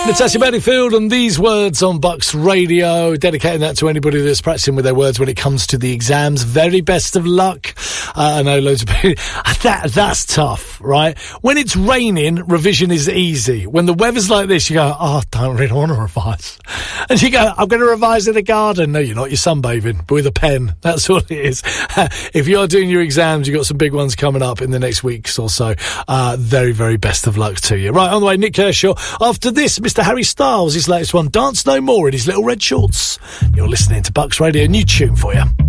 Natasha Bedingfield and these words on Bucks Radio, dedicating that to anybody that's practicing with their words when it comes to the exams. Very best of luck. I know loads of people. That's tough, right? When it's raining, revision is easy. When the weather's like this, you go, I don't really want to revise. And you go, I'm going to revise in the garden. No, you're not. You're sunbathing with a pen. That's all it is. If you're doing your exams, you've got some big ones coming up in the next weeks or so. Very, very best of luck to you. Right, on the way, Nick Kershaw. After this, Mr. Harry Styles, his latest one, Dance No More in his little red shorts. You're listening to Bucks Radio, new tune for you.